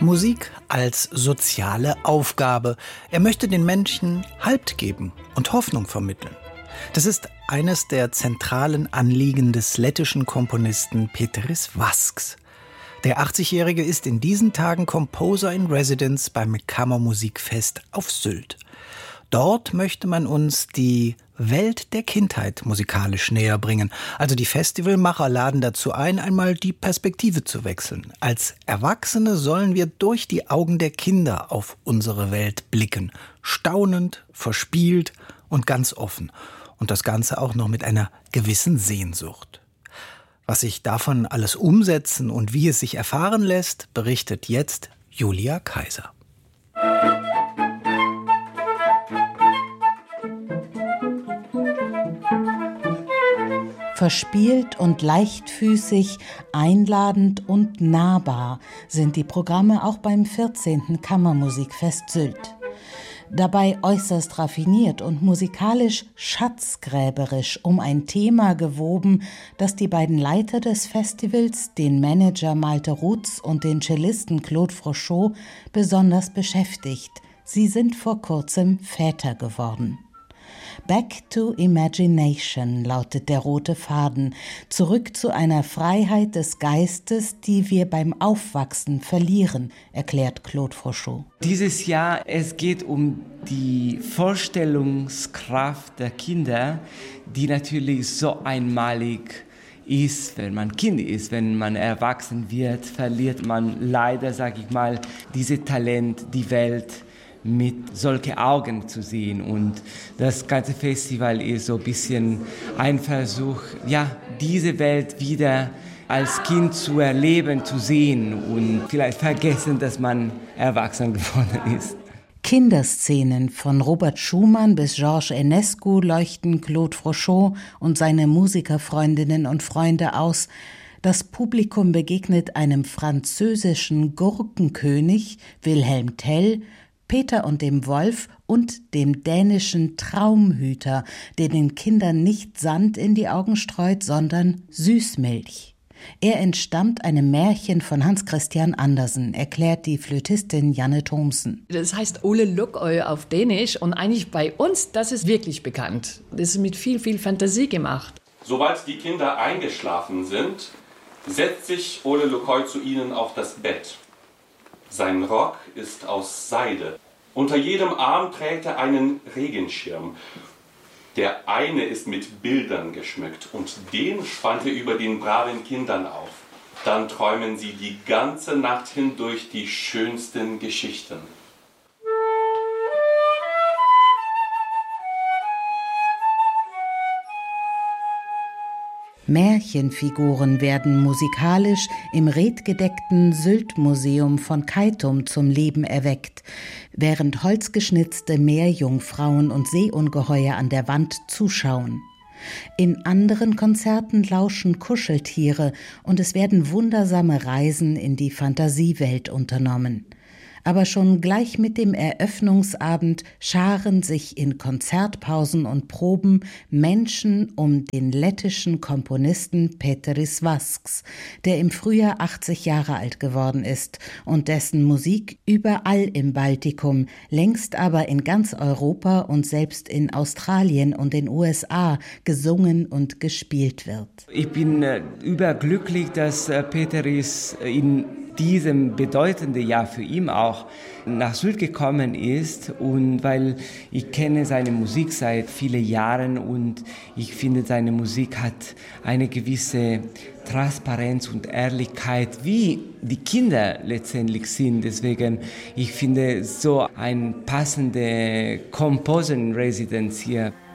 Musik als soziale Aufgabe. Er möchte den Menschen Halt geben und Hoffnung vermitteln. Das ist eines der zentralen Anliegen des lettischen Komponisten Péteris Vasks. Der 80-Jährige ist in diesen Tagen Composer in Residence beim Kammermusikfest auf Sylt. Dort möchte man uns die Welt der Kindheit musikalisch näher bringen. Also die Festivalmacher laden dazu ein, einmal die Perspektive zu wechseln. Als Erwachsene sollen wir durch die Augen der Kinder auf unsere Welt blicken. Staunend, verspielt und ganz offen. Und das Ganze auch noch mit einer gewissen Sehnsucht. Was sich davon alles umsetzen und wie es sich erfahren lässt, berichtet jetzt Julia Kaiser. Verspielt und leichtfüßig, einladend und nahbar sind die Programme auch beim 14. Kammermusikfest Sylt. Dabei äußerst raffiniert und musikalisch schatzgräberisch um ein Thema gewoben, das die beiden Leiter des Festivals, den Manager Malte Rutz und den Cellisten Claude Frochot, besonders beschäftigt. Sie sind vor kurzem Väter geworden. Back to Imagination lautet der rote Faden, zurück zu einer Freiheit des Geistes, die wir beim Aufwachsen verlieren, erklärt Claude Frochot. Dieses Jahr, es geht um die Vorstellungskraft der Kinder, die natürlich so einmalig ist, wenn man Kind ist. Wenn man erwachsen wird, verliert man leider, sage ich mal, dieses Talent, die Welt mit solchen Augen zu sehen. Und das ganze Festival ist so ein bisschen ein Versuch, diese Welt wieder als Kind zu erleben, zu sehen und vielleicht vergessen, dass man erwachsen geworden ist. Kinderszenen von Robert Schumann bis Georges Enescu leuchten Claude Frochot und seine Musikerfreundinnen und Freunde aus. Das Publikum begegnet einem französischen Gurkenkönig, Wilhelm Tell, Peter und dem Wolf und dem dänischen Traumhüter, der den Kindern nicht Sand in die Augen streut, sondern Süßmilch. Er entstammt einem Märchen von Hans Christian Andersen, erklärt die Flötistin Janne Thomsen. Das heißt Ole Lukkøy auf Dänisch und eigentlich bei uns, das ist wirklich bekannt. Das ist mit viel, viel Fantasie gemacht. Sobald die Kinder eingeschlafen sind, setzt sich Ole Lukkøy zu ihnen auf das Bett. Sein Rock ist aus Seide. Unter jedem Arm trägt er einen Regenschirm. Der eine ist mit Bildern geschmückt und den spannt er über den braven Kindern auf. Dann träumen sie die ganze Nacht hindurch die schönsten Geschichten. Märchenfiguren werden musikalisch im redgedeckten Sylt-Museum von Keitum zum Leben erweckt, während holzgeschnitzte Meerjungfrauen und Seeungeheuer an der Wand zuschauen. In anderen Konzerten lauschen Kuscheltiere und es werden wundersame Reisen in die Fantasiewelt unternommen. Aber schon gleich mit dem Eröffnungsabend scharen sich in Konzertpausen und Proben Menschen um den lettischen Komponisten Péteris Vasks, der im Frühjahr 80 Jahre alt geworden ist und dessen Musik überall im Baltikum, längst aber in ganz Europa und selbst in Australien und den USA gesungen und gespielt wird. Ich bin überglücklich, dass Péteris in diesem bedeutenden Jahr für ihn auch nach Sylt gekommen ist, und weil ich kenne seine Musik seit vielen Jahren und ich finde, seine Musik hat eine gewisse Transparenz und Ehrlichkeit, wie die Kinder letztendlich sind. Deswegen, ich finde, so ein passende Composer in Residence hier.